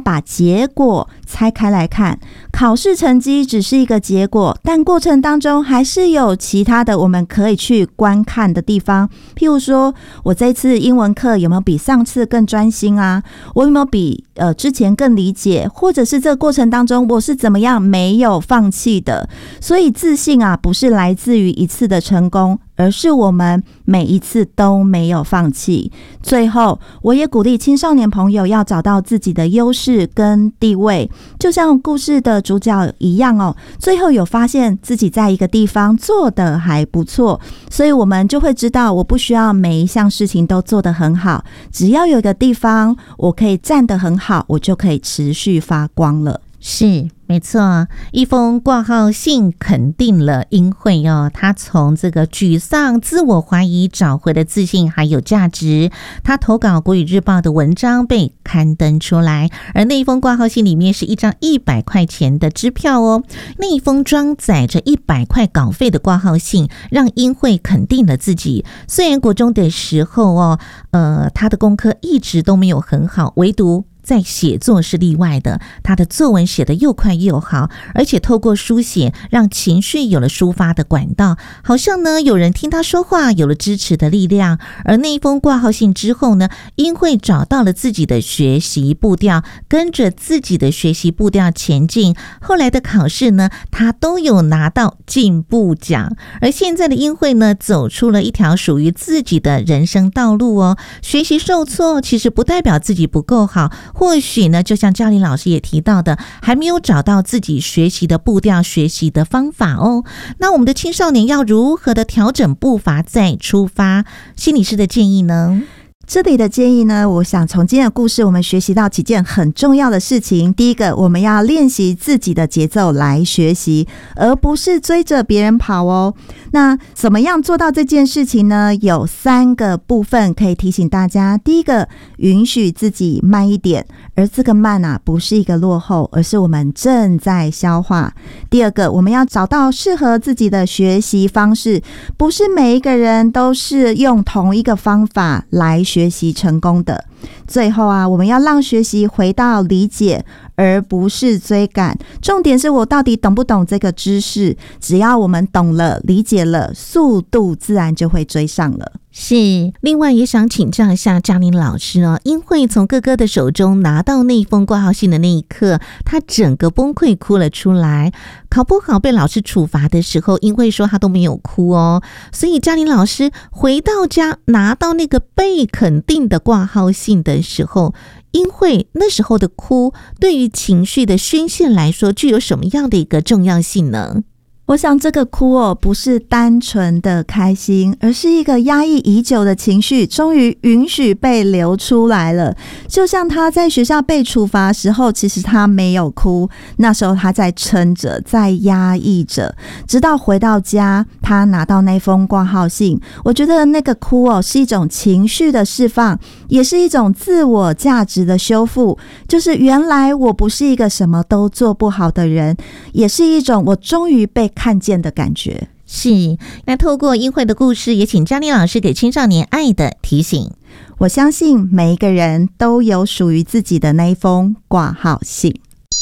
把结果拆开来看，考试成绩只是一个结果，但过程当中还是有其他的我们可以去观看的地方。譬如说，我这次英文课有没有比上次更专心啊？我有没有比之前更理解？或者是这个过程当中我是怎么样没有放弃的？所以自信啊，不是来自于一次的成功，而是我们每一次都没有放弃。最后，我也鼓励青少年朋友要找到自己的优势跟地位，就像故事的主角一样哦。最后有发现自己在一个地方做得还不错，所以我们就会知道，我不需要每一项事情都做得很好，只要有一个地方我可以站得很好，我就可以持续发光了。 是没错，一封挂号信肯定了英慧哦，他从这个沮丧、自我怀疑找回了自信还有价值。他投稿国语日报的文章被刊登出来，而那一封挂号信里面是一张100块钱的支票哦。那一封装载着100块稿费的挂号信，让英慧肯定了自己。虽然国中的时候哦，他的功课一直都没有很好，唯独在写作是例外的，他的作文写得又快又好，而且透过书写让情绪有了抒发的管道，好像呢有人听他说话，有了支持的力量。而那一封挂号信之后呢，英慧找到了自己的学习步调，跟着自己的学习步调前进。后来的考试呢，他都有拿到进步奖。而现在的英慧呢，走出了一条属于自己的人生道路哦。学习受挫其实不代表自己不够好，或许呢，就像嘉玲老师也提到的，还没有找到自己学习的步调、学习的方法哦。那我们的青少年要如何的调整步伐再出发？心理师的建议呢？ 这里的建议呢，我想从今天的故事我们学习到几件很重要的事情。第一个，我们要练习自己的节奏来学习，而不是追着别人跑哦。那怎么样做到这件事情呢？有3个部分可以提醒大家。第一个，允许自己慢一点，而这个慢啊，不是一个落后，而是我们正在消化。第二个，我们要找到适合自己的学习方式，不是每一个人都是用同一个方法来学习成功的。最后啊，我们要让学习回到理解，而不是追赶。重点是我到底懂不懂这个知识？只要我们懂了、理解了，速度自然就会追上了。 是，另外也想请教一下嘉玲老师哦，英慧从哥哥的手中拿到那封挂号信的那一刻，他整个崩溃哭了出来。考不好被老师处罚的时候，英慧说他都没有哭哦。所以嘉玲老师回到家拿到那个被肯定的挂号信的时候，英慧那时候的哭对于情绪的宣泄来说具有什么样的一个重要性呢？ 我想这个哭哦，不是单纯的开心，而是一个压抑已久的情绪终于允许被流出来了。就像他在学校被处罚的时候，其实他没有哭，那时候他在撑着，在压抑着，直到回到家他拿到那封挂号信。我觉得那个哭哦，是一种情绪的释放，也是一种自我价值的修复，就是原来我不是一个什么都做不好的人，也是一种我终于被看见的感觉。 是，那透过英慧的故事，也请嘉玲老师给青少年爱的提醒。 我相信每一个人都有属于自己的那一封挂号信。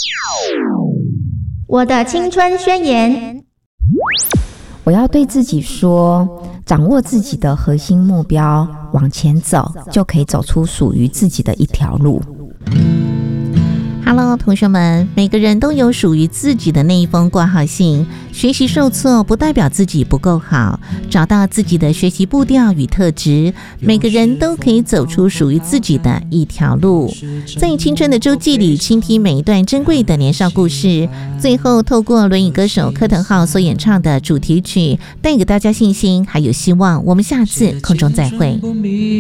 我的青春宣言， 我要对自己说，掌握自己的核心目标，往前走，就可以走出属于自己的一条路。 Hello， 同学们，每个人都有属于自己的那一封挂号信。学习受挫不代表自己不够好，找到自己的学习步调与特质，每个人都可以走出属于自己的一条路。在青春的周记里，倾听每一段珍贵的年少故事，最后透过轮椅歌手柯腾浩所演唱的主题曲，带给大家信心还有希望。我们下次空中再会。